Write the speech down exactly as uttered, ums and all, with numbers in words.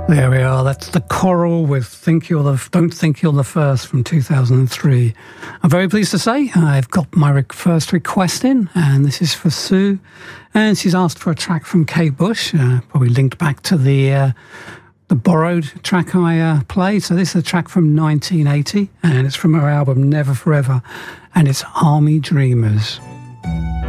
There we are. That's the Coral with Think You're the Don't Think You're the First from two thousand three. I'm very pleased to say I've got my re- first request in, and this is for Sue. And she's asked for a track from Kate Bush, uh, probably linked back to the uh, the Borrowed track I uh, played. So this is a track from nineteen eighty, and it's from her album Never Forever, and it's Army Dreamers.